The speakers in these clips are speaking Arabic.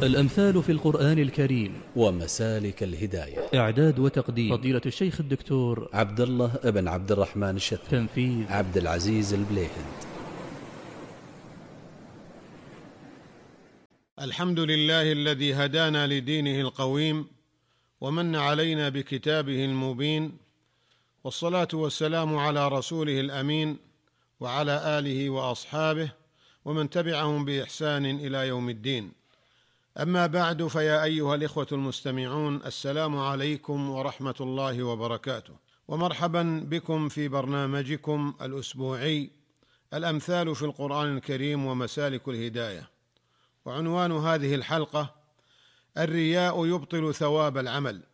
الأمثال في القرآن الكريم ومسالك الهداية. إعداد وتقديم فضيلة الشيخ الدكتور عبد الله بن عبد الرحمن الشثري. تنفيذ عبد العزيز البليهند. الحمد لله الذي هدانا لدينه القويم ومن علينا بكتابه المبين، والصلاة والسلام على رسوله الأمين وعلى آله وأصحابه ومن تبعهم بإحسان إلى يوم الدين. أما بعد، فيا أيها الإخوة المستمعون، السلام عليكم ورحمة الله وبركاته، ومرحبا بكم في برنامجكم الأسبوعي الأمثال في القرآن الكريم ومسالك الهداية. وعنوان هذه الحلقة: الرياء يبطل ثواب العمل.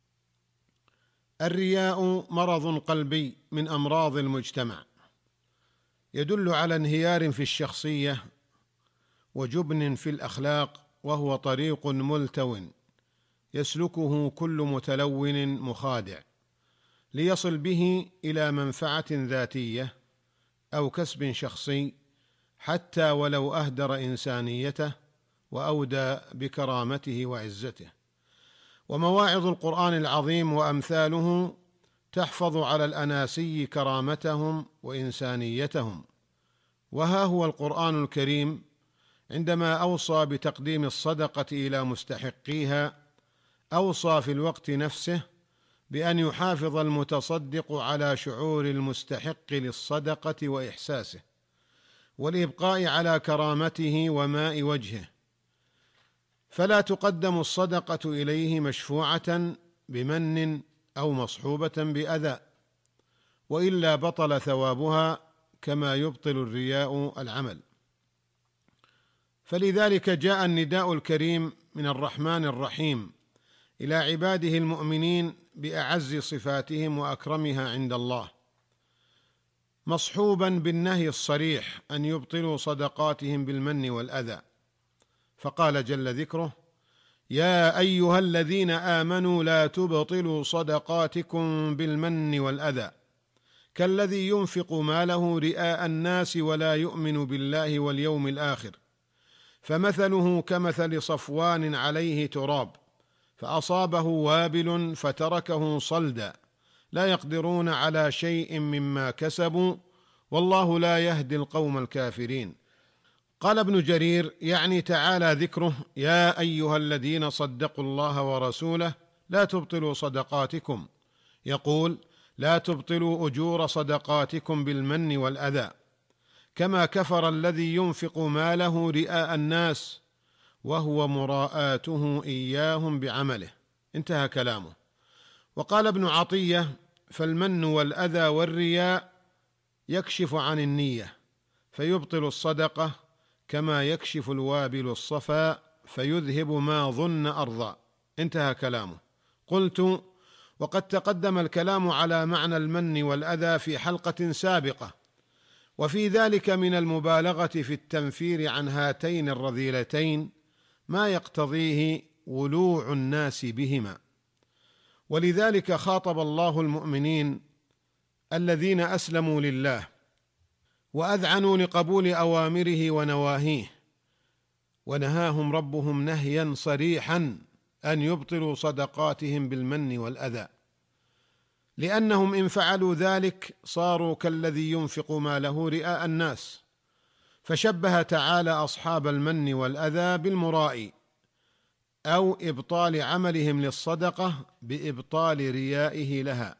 الرياء مرض قلبي من أمراض المجتمع، يدل على انهيار في الشخصية وجبن في الأخلاق، وهو طريق ملتو يسلكه كل متلون مخادع ليصل به إلى منفعة ذاتية أو كسب شخصي، حتى ولو أهدر إنسانيته وأودى بكرامته وعزته. ومواعظ القرآن العظيم وأمثاله تحفظ على الأناسي كرامتهم وإنسانيتهم. وها هو القرآن الكريم عندما أوصى بتقديم الصدقة إلى مستحقيها، أوصى في الوقت نفسه بأن يحافظ المتصدق على شعور المستحق للصدقة وإحساسه، والإبقاء على كرامته وماء وجهه، فلا تقدم الصدقة إليه مشفوعة بمن أو مصحوبة بأذى، وإلا بطل ثوابها كما يبطل الرياء العمل. فلذلك جاء النداء الكريم من الرحمن الرحيم إلى عباده المؤمنين بأعز صفاتهم وأكرمها عند الله، مصحوبا بالنهي الصريح أن يبطلوا صدقاتهم بالمن والأذى. فقال جل ذكره: يا أيها الذين آمنوا لا تبطلوا صدقاتكم بالمن والأذى كالذي ينفق ماله رئاء الناس ولا يؤمن بالله واليوم الآخر، فمثله كمثل صفوان عليه تراب فأصابه وابل فتركه صلدا، لا يقدرون على شيء مما كسبوا والله لا يهدي القوم الكافرين. قال ابن جرير يعني تعالى ذكره: يا أيها الذين صدقوا الله ورسوله لا تبطلوا صدقاتكم، يقول: لا تبطلوا أجور صدقاتكم بالمن والأذى، كما كفر الذي ينفق ماله رئاء الناس وهو مراءاته إياهم بعمله. انتهى كلامه. وقال ابن عطية: فالمن والأذى والرياء يكشف عن النية فيبطل الصدقة، كما يكشف الوابل الصفا فيذهب ما ظن أرضى. انتهى كلامه. قلت: وقد تقدم الكلام على معنى المن والأذى في حلقة سابقة، وفي ذلك من المبالغة في التنفير عن هاتين الرذيلتين ما يقتضيه ولوع الناس بهما. ولذلك خاطب الله المؤمنين الذين أسلموا لله وأذعنوا لقبول أوامره ونواهيه، ونهاهم ربهم نهيا صريحا أن يبطلوا صدقاتهم بالمن والأذى، لأنهم إن فعلوا ذلك صاروا كالذي ينفق ماله رئاء الناس، فشبه تعالى أصحاب المن والأذى بالمرائي، أو إبطال عملهم للصدقة بإبطال ريائه لها.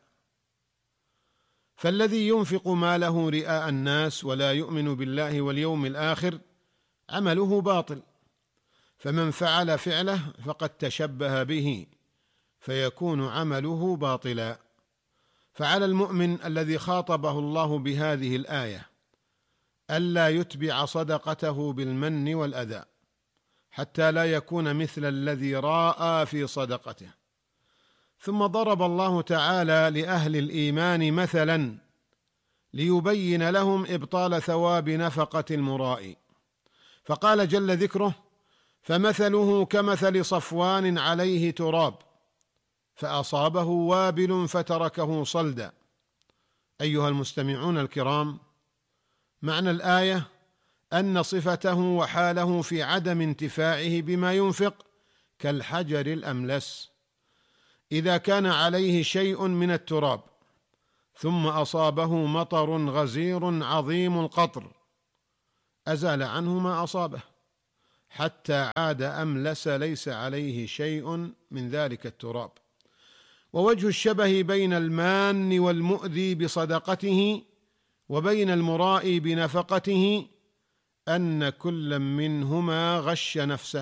فالذي ينفق ماله رئاء الناس ولا يؤمن بالله واليوم الآخر عمله باطل، فمن فعل فعله فقد تشبه به فيكون عمله باطلا. فعلى المؤمن الذي خاطبه الله بهذه الآية ألا يتبع صدقته بالمن والأذى، حتى لا يكون مثل الذي راء في صدقته. ثم ضرب الله تعالى لأهل الإيمان مثلا ليبين لهم إبطال ثواب نفقة المرائي، فقال جل ذكره: فمثله كمثل صفوان عليه تراب فأصابه وابل فتركه صلدا. أيها المستمعون الكرام، معنى الآية أن صفته وحاله في عدم انتفاعه بما ينفق كالحجر الأملس، إذا كان عليه شيء من التراب ثم أصابه مطر غزير عظيم القطر أزال عنه ما أصابه حتى عاد أملس ليس عليه شيء من ذلك التراب. ووجه الشبه بين المان والمؤذي بصدقته وبين المرائي بنفقته أن كل منهما غش نفسه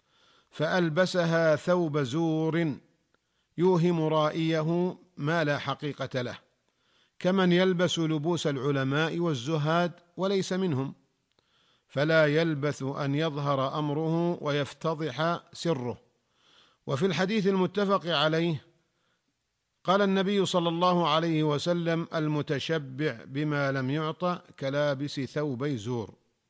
فألبسها ثوب زور يوهم رائيه ما لا حقيقة له، كمن يلبس لبوس العلماء والزهاد وليس منهم، فلا يلبث أن يظهر أمره ويفتضح سره. وفي الحديث المتفق عليه قال النبي صلى الله عليه وسلم: المتشبع بما لم يعط كلابس ثوبي زور.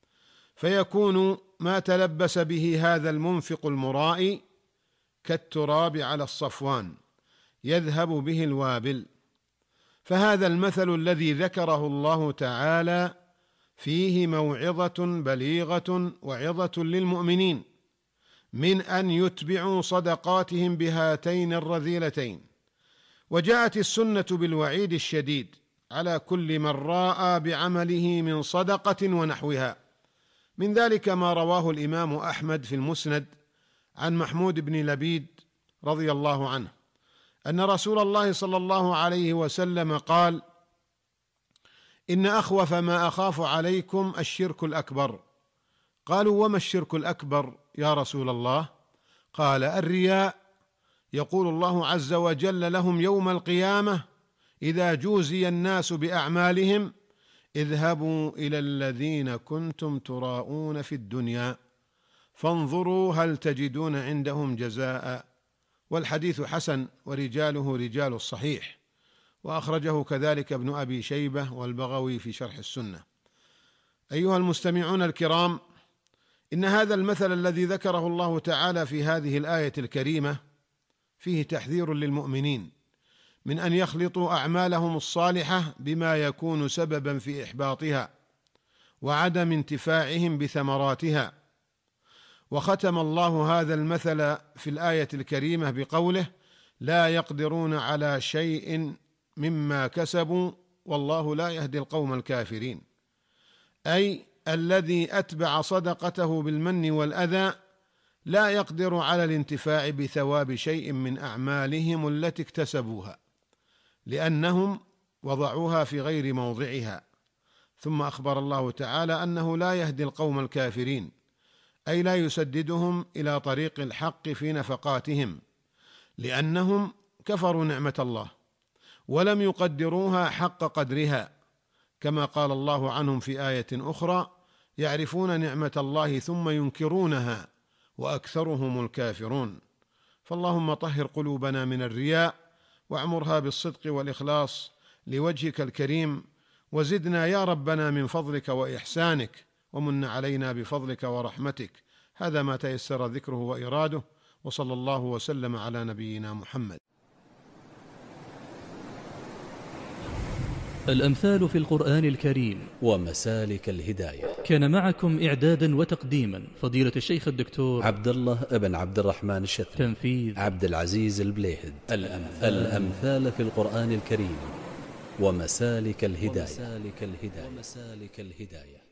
فيكون ما تلبس به هذا المنفق المرائي كالتراب على الصفوان يذهب به الوابل. فهذا المثل الذي ذكره الله تعالى فيه موعظة بليغة وعظة للمؤمنين من أن يتبعوا صدقاتهم بهاتين الرذيلتين. وجاءت السنة بالوعيد الشديد على كل من راء بعمله من صدقة ونحوها، من ذلك ما رواه الإمام أحمد في المسند عن محمود بن لبيد رضي الله عنه أن رسول الله صلى الله عليه وسلم قال: إن أخوف ما أخاف عليكم الشرك الأكبر. قالوا: وما الشرك الأكبر يا رسول الله؟ قال: الرياء. يقول الله عز وجل لهم يوم القيامة إذا جوزي الناس بأعمالهم: اذهبوا إلى الذين كنتم تراءون في الدنيا فانظروا هل تجدون عندهم جزاء. والحديث حسن ورجاله رجال الصحيح، وأخرجه كذلك ابن أبي شيبة والبغوي في شرح السنة. أيها المستمعون الكرام، إن هذا المثل الذي ذكره الله تعالى في هذه الآية الكريمة فيه تحذير للمؤمنين من أن يخلطوا أعمالهم الصالحة بما يكون سببا في إحباطها وعدم انتفاعهم بثمراتها. وختم الله هذا المثل في الآية الكريمة بقوله: لا يقدرون على شيء مما كسبوا والله لا يهدي القوم الكافرين، أي الذي أتبع صدقته بالمن والأذى لا يقدر على الانتفاع بثواب شيء من أعمالهم التي اكتسبوها لأنهم وضعوها في غير موضعها. ثم أخبر الله تعالى أنه لا يهدي القوم الكافرين، أي لا يسددهم إلى طريق الحق في نفقاتهم، لأنهم كفروا نعمة الله ولم يقدروها حق قدرها، كما قال الله عنهم في آية أخرى: يعرفون نعمة الله ثم ينكرونها وأكثرهم الكافرون. فاللهم طهر قلوبنا من الرياء واعمرها بالصدق والإخلاص لوجهك الكريم، وزدنا يا ربنا من فضلك وإحسانك، ومن علينا بفضلك ورحمتك. هذا ما تيسر ذكره وإراده، وصلى الله وسلم على نبينا محمد. الأمثال في القرآن الكريم ومسالك الهداية. كان معكم إعدادا وتقديما فضيلة الشيخ الدكتور عبد الله بن عبد الرحمن الشثري. تنفيذ عبد العزيز البليهد. الأمثال في القرآن الكريم ومسالك الهداية.